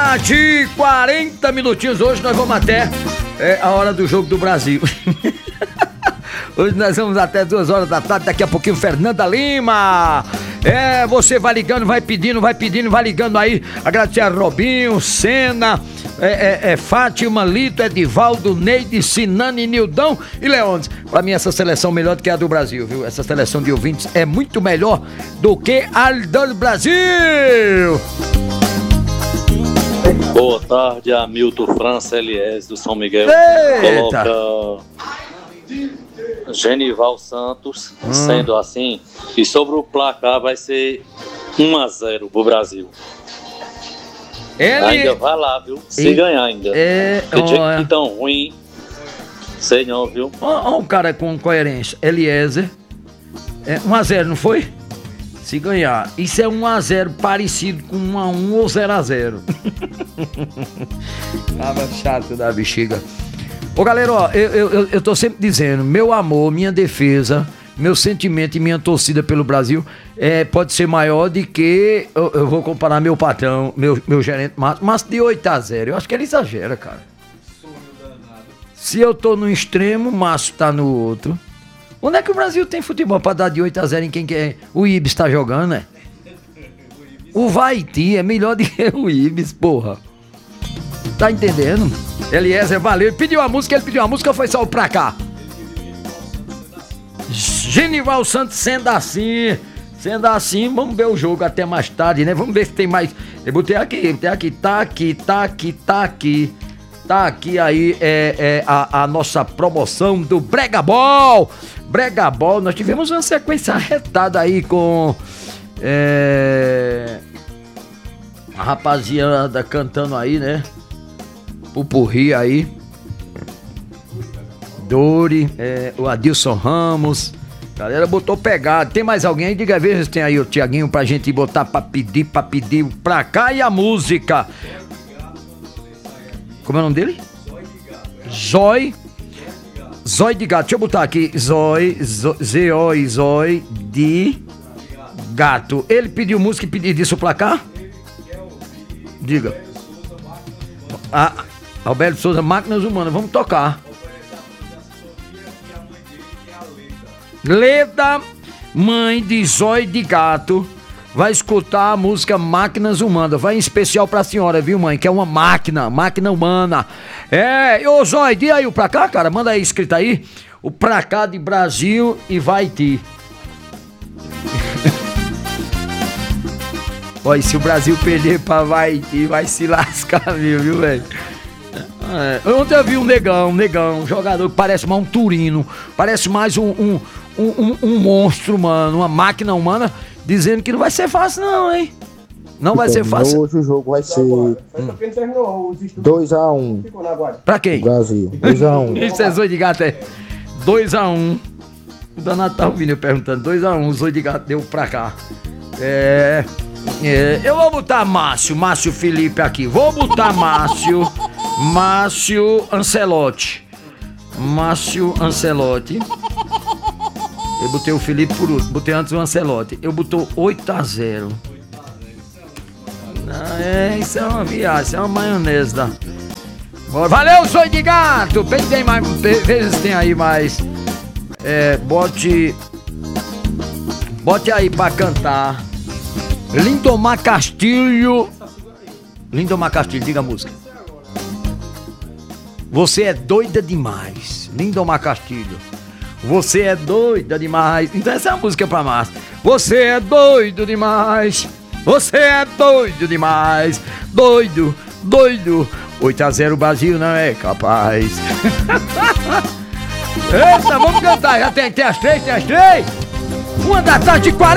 tarde, 40 minutinhos. Hoje nós vamos até a hora do jogo do Brasil. Hoje nós vamos até 2 horas da tarde. Daqui a pouquinho, Fernanda Lima. Você vai ligando, vai pedindo, vai ligando aí. Agradecer a Robinho, Senna, Fátima, Lito, Edivaldo, Neide, Sinane, Nildão e Leônidas. Pra mim, essa seleção melhor do que a do Brasil, viu? Essa seleção de ouvintes é muito melhor do que a do Brasil. Boa tarde, Hamilton França Eliés do São Miguel. Eita. Coloca Genival Santos, sendo assim. E sobre o placar vai ser 1-0 pro Brasil. Ainda vai lá, viu? Se ganhar ainda. Que jeito tão ruim. Sei não, viu? Ó, um cara com coerência. Eliezer. 1-0, não foi? Se ganhar. Isso é 1-0 parecido com 1-1 ou 0-0. Tava chato da bexiga. Ô galera, ó, eu tô sempre dizendo, meu amor, minha defesa, meu sentimento e minha torcida pelo Brasil pode ser maior do que eu vou comparar meu patrão, meu gerente mas de 8-0. Eu acho que ele exagera, cara. Se eu tô no extremo, o Márcio tá no outro. Onde é que o Brasil tem futebol pra dar de 8-0 em quem que o Ibis tá jogando, né? O Vaiti é melhor do que o Ibis, porra. Tá entendendo? Eliezer, valeu. Ele pediu a música, foi só pra cá. Genival Santos, sendo assim, vamos ver o jogo até mais tarde, né? Vamos ver se tem mais. Eu botei aqui, tá aqui aí a nossa promoção do Brega Ball. Nós tivemos uma sequência arretada aí com a rapaziada cantando aí, né? Pupurri aí. Dori, o Adilson Ramos. Galera botou pegado. Tem mais alguém aí? Diga a ver se tem aí o Tiaguinho pra gente botar pra pedir pra cá e a música. Como é o nome dele? Zói de Gato. Deixa eu botar aqui. Zói de Gato. Ele pediu música e pediu disso pra cá? Diga. Alberto Souza, Máquinas Humanas. Vamos tocar. Leda, mãe de Zói de Gato, vai escutar a música Máquinas Humanas. Vai em especial pra senhora, viu, mãe? Que é uma máquina humana. Ô Zói, diga aí o pra cá, cara. Manda aí escrito aí. O pra cá de Brasil e Vaiti. Olha, se o Brasil perder pra Vaiti, vai se lascar, viu, velho? Ontem eu vi um negão, um jogador que parece mais um Turino, parece mais um monstro, mano, uma máquina humana, dizendo que não vai ser fácil não, hein? Não vai ser fácil. Hoje o jogo vai ser 2-1. Pra quem? Brasil, 2-1. Isso é Zói de Gato, 2-1. O danado tá ouvindo eu perguntando, 2-1, o Zói de Gato deu pra cá. Eu vou botar Márcio Felipe aqui. Vou botar Márcio Ancelotti. Eu botei o Felipe por último. Botei antes o Ancelotti. Eu botou 8-0. Isso é uma viagem, isso é uma maionese da... Valeu, Zói de Gato. Tem mais, veja se tem aí mais. Bote aí pra cantar. Lindomar Castilho, diga a música. Você é doida demais. Lindomar Castilho. Você é doida demais. Então essa é a música pra Márcia. Você é doido demais. Doido. 8-0 Brasil não é capaz. Eita, vamos cantar. Já tem as 3? 1 da tarde, 40.